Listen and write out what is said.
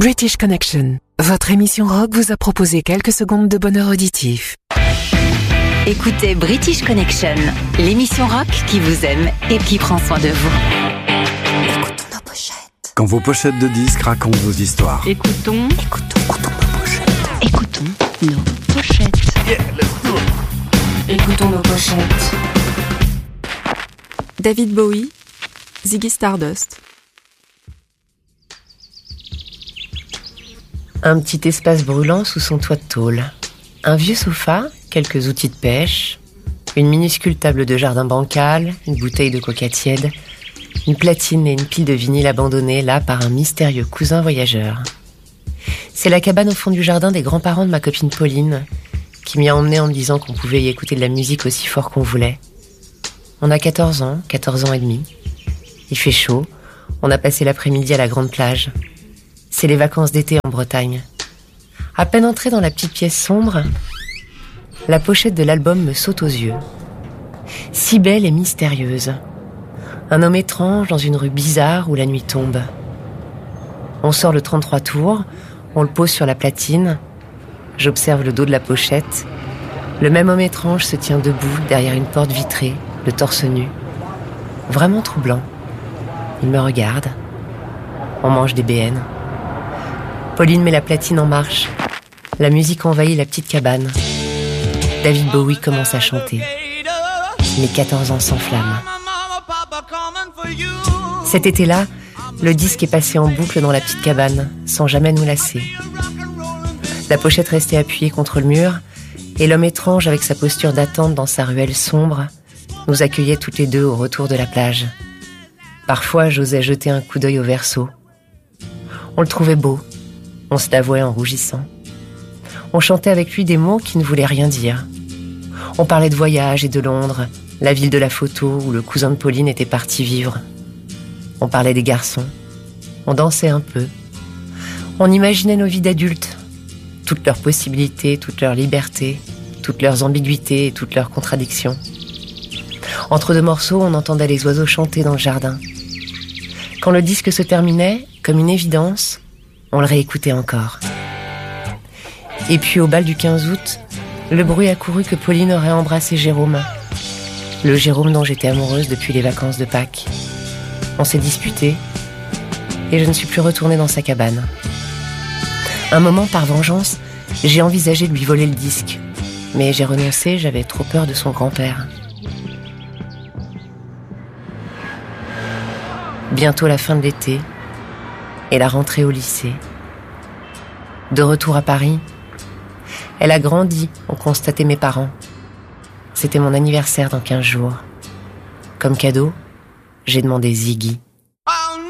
British Connection, votre émission rock vous a proposé quelques secondes de bonheur auditif. Écoutez British Connection, l'émission rock qui vous aime et qui prend soin de vous. Écoutons nos pochettes. Quand vos pochettes de disques racontent vos histoires. Écoutons nos pochettes. Écoutons nos pochettes. Yeah, let's do it. Écoutons nos pochettes. David Bowie, Ziggy Stardust. Un petit espace brûlant sous son toit de tôle. Un vieux sofa, quelques outils de pêche, une minuscule table de jardin bancale, une bouteille de coca tiède, une platine et une pile de vinyle abandonnée là par un mystérieux cousin voyageur. C'est la cabane au fond du jardin des grands-parents de ma copine Pauline, qui m'y a emmené en me disant qu'on pouvait y écouter de la musique aussi fort qu'on voulait. On a 14 ans et demi. Il fait chaud, on a passé l'après-midi à la grande plage. C'est les vacances d'été en Bretagne. À peine entrée dans la petite pièce sombre, la pochette de l'album me saute aux yeux. Si belle et mystérieuse. Un homme étrange dans une rue bizarre où la nuit tombe. On sort le 33 tours, on le pose sur la platine. J'observe le dos de la pochette. Le même homme étrange se tient debout derrière une porte vitrée, le torse nu. Vraiment troublant. Il me regarde. On mange des BN. Pauline met la platine en marche. La musique envahit la petite cabane. David Bowie commence à chanter. Mes 14 ans s'enflamment. Cet été-là, le disque est passé en boucle dans la petite cabane, sans jamais nous lasser. La pochette restait appuyée contre le mur, et l'homme étrange, avec sa posture d'attente dans sa ruelle sombre, nous accueillait toutes les deux au retour de la plage. Parfois, j'osais jeter un coup d'œil au verso. On le trouvait beau. On se l'avouait en rougissant. On chantait avec lui des mots qui ne voulaient rien dire. On parlait de voyage et de Londres, la ville de la photo où le cousin de Pauline était parti vivre. On parlait des garçons. On dansait un peu. On imaginait nos vies d'adultes, toutes leurs possibilités, toutes leurs libertés, toutes leurs ambiguïtés et toutes leurs contradictions. Entre deux morceaux, on entendait les oiseaux chanter dans le jardin. Quand le disque se terminait, comme une évidence, on le réécoutait encore. Et puis au bal du 15 août, le bruit a couru que Pauline aurait embrassé Jérôme. Le Jérôme dont j'étais amoureuse depuis les vacances de Pâques. On s'est disputés et je ne suis plus retournée dans sa cabane. Un moment, par vengeance, j'ai envisagé de lui voler le disque. Mais j'ai renoncé, j'avais trop peur de son grand-père. Bientôt la fin de l'été et la rentrée au lycée. De retour à Paris, elle a grandi, ont constaté mes parents. C'était mon anniversaire dans 15 jours. Comme cadeau, j'ai demandé Ziggy.